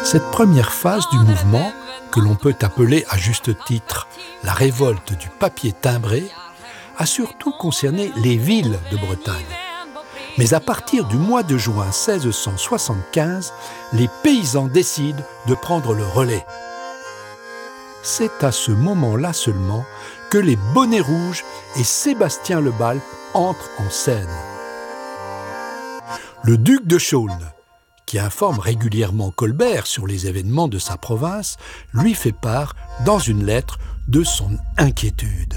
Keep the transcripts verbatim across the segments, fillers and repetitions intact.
Cette première phase du mouvement, que l'on peut appeler à juste titre la révolte du papier timbré, a surtout concerné les villes de Bretagne. Mais à partir du mois de juin seize cent soixante-quinze, les paysans décident de prendre le relais. C'est à ce moment-là seulement que les bonnets rouges et Sébastien Le Balp entrent en scène. Le duc de Chaulnes, qui informe régulièrement Colbert sur les événements de sa province, lui fait part, dans une lettre, de son inquiétude.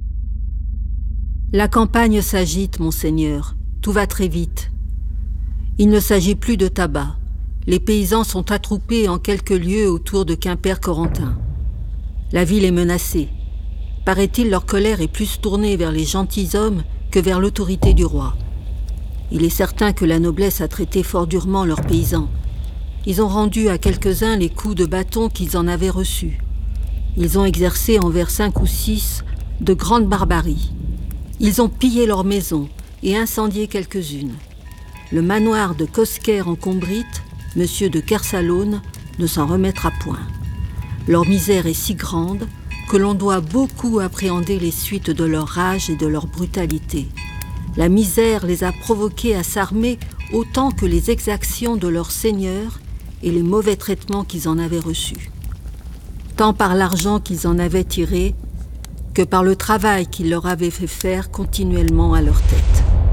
La campagne s'agite, monseigneur. Tout va très vite. Il ne s'agit plus de tabac. Les paysans sont attroupés en quelques lieues autour de Quimper-Corentin. La ville est menacée. Paraît-il, leur colère est plus tournée vers les gentilshommes que vers l'autorité du roi. Il est certain que la noblesse a traité fort durement leurs paysans. Ils ont rendu à quelques-uns les coups de bâton qu'ils en avaient reçus. Ils ont exercé envers cinq ou six de grandes barbaries. Ils ont pillé leurs maisons et incendié quelques-unes. Le manoir de Cosquer en Combrite, monsieur de Kersalone, ne s'en remettra point. Leur misère est si grande que l'on doit beaucoup appréhender les suites de leur rage et de leur brutalité. La misère les a provoqués à s'armer autant que les exactions de leurs seigneurs et les mauvais traitements qu'ils en avaient reçus. Tant par l'argent qu'ils en avaient tiré que par le travail qu'il leur avait fait faire continuellement à leur tête.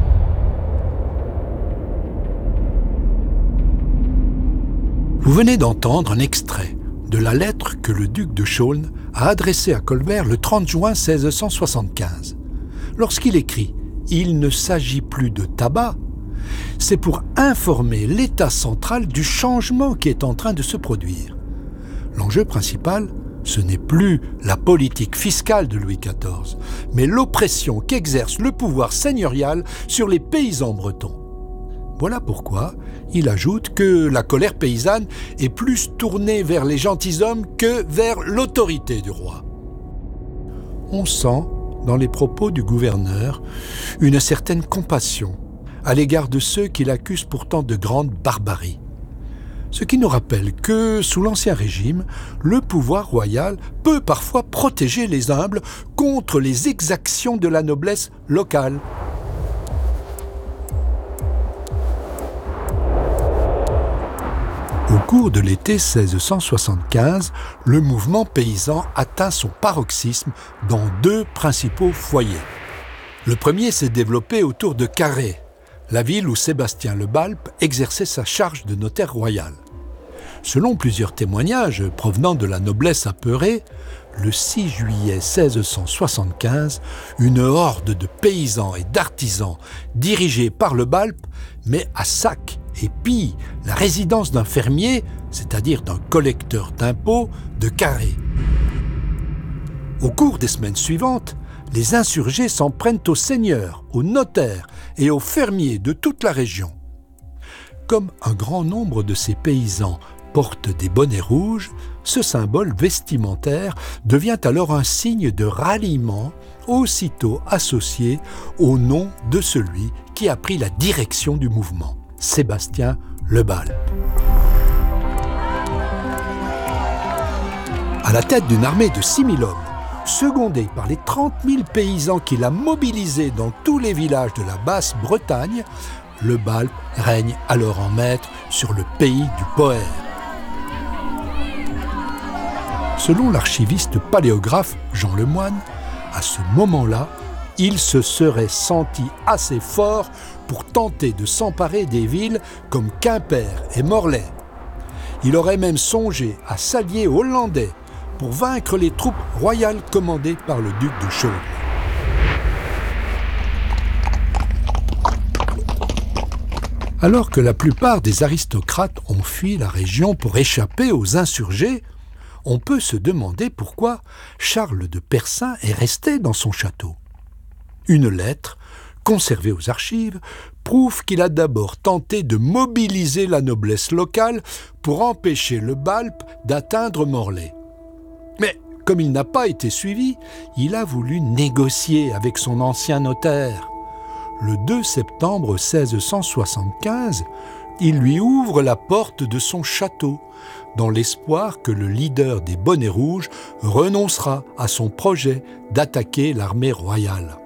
Vous venez d'entendre un extrait de la lettre que le duc de Chaulnes a adressée à Colbert le trente juin seize cent soixante-quinze. Lorsqu'il écrit « Il ne s'agit plus de tabac », c'est pour informer l'État central du changement qui est en train de se produire. L'enjeu principal, ce n'est plus la politique fiscale de Louis quatorze, mais l'oppression qu'exerce le pouvoir seigneurial sur les paysans bretons. Voilà pourquoi il ajoute que la colère paysanne est plus tournée vers les gentilshommes que vers l'autorité du roi. On sent, dans les propos du gouverneur, une certaine compassion à l'égard de ceux qu'il accuse pourtant de grande barbarie. Ce qui nous rappelle que, sous l'Ancien Régime, le pouvoir royal peut parfois protéger les humbles contre les exactions de la noblesse locale. Au cours de l'été seize cent soixante-quinze, le mouvement paysan atteint son paroxysme dans deux principaux foyers. Le premier s'est développé autour de Carhaix, la ville où Sébastien Le Balp exerçait sa charge de notaire royal. Selon plusieurs témoignages provenant de la noblesse apeurée, le six juillet seize cent soixante-quinze, une horde de paysans et d'artisans dirigés par Le Balp met à sac et pille la résidence d'un fermier, c'est-à-dire d'un collecteur d'impôts, de Carhaix. Au cours des semaines suivantes, les insurgés s'en prennent aux seigneurs, aux notaires et aux fermiers de toute la région. Comme un grand nombre de ces paysans portent des bonnets rouges, ce symbole vestimentaire devient alors un signe de ralliement, aussitôt associé au nom de celui qui a pris la direction du mouvement, Sébastien Le Balp. À la tête d'une armée de six mille hommes, secondé par les trente mille paysans qu'il a mobilisés dans tous les villages de la Basse-Bretagne, Le Balp règne alors en maître sur le pays du Poher. Selon l'archiviste paléographe Jean Lemoine, à ce moment-là, il se serait senti assez fort pour tenter de s'emparer des villes comme Quimper et Morlaix. Il aurait même songé à s'allier aux Hollandais pour vaincre les troupes royales commandées par le duc de Chaulnes. Alors que la plupart des aristocrates ont fui la région pour échapper aux insurgés, on peut se demander pourquoi Charles de Percin est resté dans son château. Une lettre, conservée aux archives, prouve qu'il a d'abord tenté de mobiliser la noblesse locale pour empêcher Le Balp d'atteindre Morlaix. Mais comme il n'a pas été suivi, il a voulu négocier avec son ancien notaire. Le deux septembre seize cent soixante-quinze, il lui ouvre la porte de son château, dans l'espoir que le leader des bonnets rouges renoncera à son projet d'attaquer l'armée royale.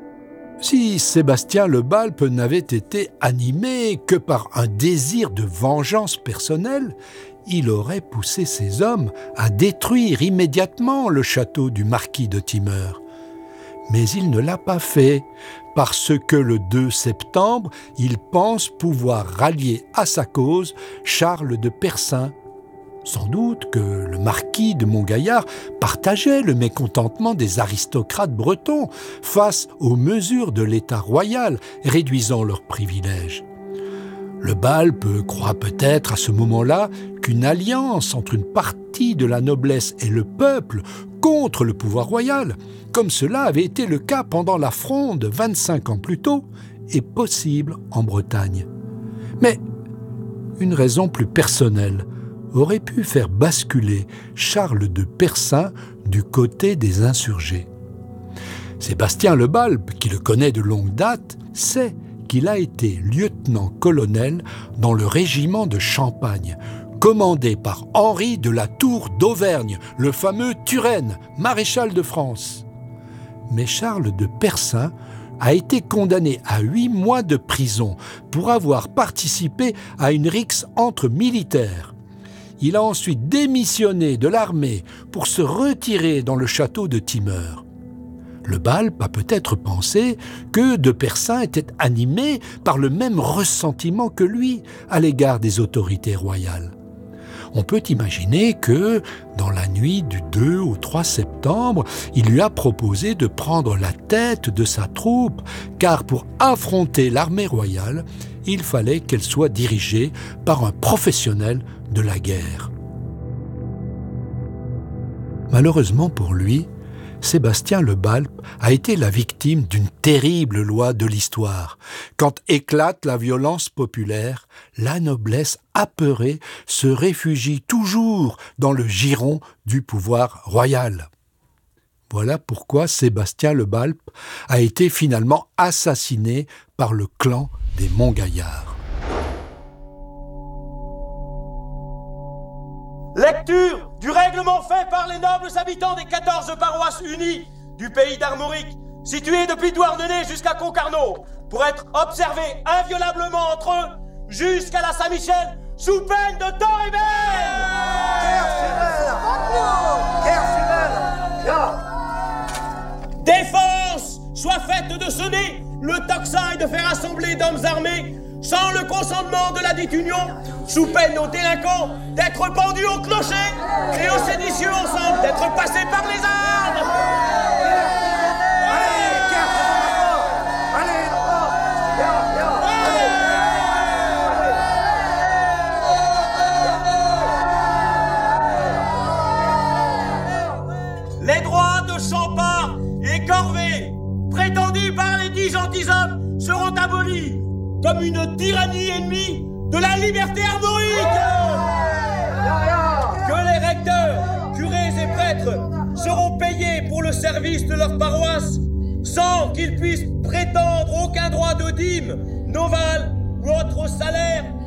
Si Sébastien Le Balp n'avait été animé que par un désir de vengeance personnelle, il aurait poussé ses hommes à détruire immédiatement le château du marquis de Timeur. Mais il ne l'a pas fait, parce que le deux septembre, il pense pouvoir rallier à sa cause Charles de Percin. Sans doute que le marquis de Montgaillard partageait le mécontentement des aristocrates bretons face aux mesures de l'État royal réduisant leurs privilèges. Le Balp croit peut-être à ce moment-là qu'une alliance entre une partie de la noblesse et le peuple contre le pouvoir royal, comme cela avait été le cas pendant la Fronde vingt-cinq ans plus tôt, est possible en Bretagne. Mais une raison plus personnelle aurait pu faire basculer Charles de Percin du côté des insurgés. Sébastien Le Balp, qui le connaît de longue date, sait qu'il a été lieutenant-colonel dans le régiment de Champagne, commandé par Henri de la Tour d'Auvergne, le fameux Turenne, maréchal de France. Mais Charles de Percin a été condamné à huit mois de prison pour avoir participé à une rixe entre militaires. Il a ensuite démissionné de l'armée pour se retirer dans le château de Timeur. Le Balp a peut-être pensé que de Percin était animé par le même ressentiment que lui à l'égard des autorités royales. On peut imaginer que, dans la nuit du deux au trois septembre, il lui a proposé de prendre la tête de sa troupe, car pour affronter l'armée royale, il fallait qu'elle soit dirigée par un professionnel de la guerre. Malheureusement pour lui, Sébastien Le Balp a été la victime d'une terrible loi de l'histoire. Quand éclate la violence populaire, la noblesse apeurée se réfugie toujours dans le giron du pouvoir royal. Voilà pourquoi Sébastien Le Balp a été finalement assassiné par le clan des Montgaillard. Lecture du règlement fait par les nobles habitants des quatorze paroisses unies du pays d'Armorique, situées depuis Douarnenez jusqu'à Concarneau, pour être observées inviolablement entre eux jusqu'à la Saint-Michel, sous peine de temps et peine. Défense soit faite de sonner le tocsin et de faire assembler d'hommes armés sans le consentement de la dite union, sous peine aux délinquants d'être pendus au clocher et aux séditieux ensemble d'être passés par les armes. Les droits de Champard et Corvée, prétendus par les dix gentilshommes, seront abolis comme une tyrannie ennemie de la liberté armorique. Que les recteurs, curés et prêtres seront payés pour le service de leur paroisse sans qu'ils puissent prétendre aucun droit de dîme, novale ou autre salaire